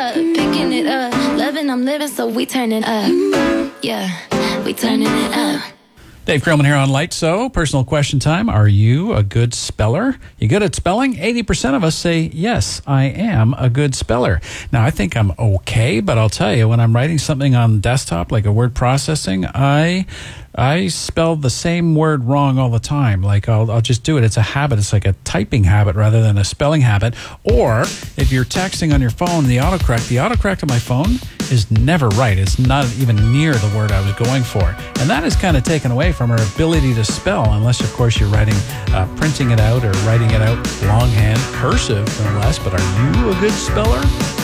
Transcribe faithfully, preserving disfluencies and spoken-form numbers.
Uh, picking it up, loving, I'm living, so we turning up. Yeah, we turning it up. Dave Krillman here on Light So. Personal question time. Are you a good speller? You good at spelling? eighty percent of us say, yes, I am a good speller. Now, I think I'm okay, but I'll tell you, when I'm writing something on desktop, like a word processing, I I spell the same word wrong all the time. Like, I'll, I'll just do it. It's a habit. It's like a typing habit rather than a spelling habit. Or if you're texting on your phone, the autocorrect, the autocorrect on my phone is never right. It's not even near the word I was going for. And that is kind of taken away from our ability to spell, unless, of course, you're writing, uh, printing it out or writing it out longhand, cursive, no less. But are you a good speller?